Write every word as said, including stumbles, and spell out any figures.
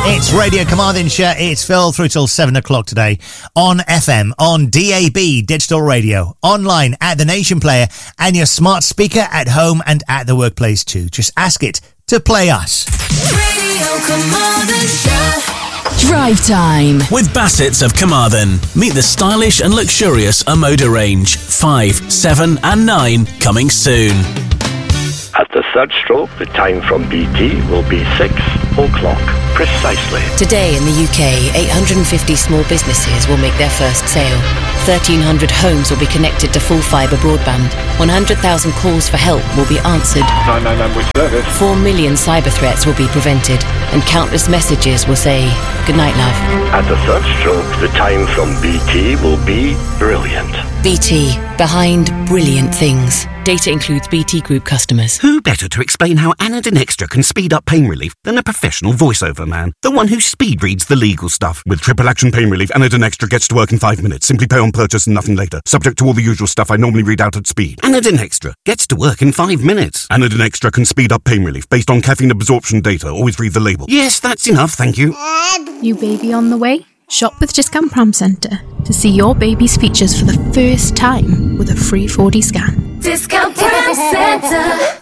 It's Radio Carmarthenshire. It's Phil through till seven o'clock today on F M, on D A B Digital Radio, online at the Nation Player, and your smart speaker at home and at the workplace too. Just ask it to play us. Radio Carmarthenshire. Drive Time with Bassett's of Carmarthen. Meet the stylish and luxurious Omoda range, five, seven and nine, coming soon. At the third stroke, the time from B T will be six o'clock, precisely. Today in the U K, eight hundred fifty small businesses will make their first sale. thirteen hundred homes will be connected to full fibre broadband. one hundred thousand calls for help will be answered. nine nine nine, which service? four million cyber threats will be prevented. And countless messages will say, "Good night, love." At the third stroke, the time from B T will be brilliant. B T, behind brilliant things. Data includes B T Group customers. Who better to explain how Anadin Extra can speed up pain relief than a professional voiceover man? The one who speed reads the legal stuff. With triple action pain relief, Anadin Extra gets to work in five minutes. Simply pay on purchase and nothing later. Subject to all the usual stuff I normally read out at speed. Anadin Extra gets to work in five minutes. Anadin Extra can speed up pain relief based on caffeine absorption data. Always read the label. Yes, that's enough, thank you. New baby on the way? Shop with Discount Pram Centre to see your baby's features for the first time with a free four D scan. Discount Pram Centre.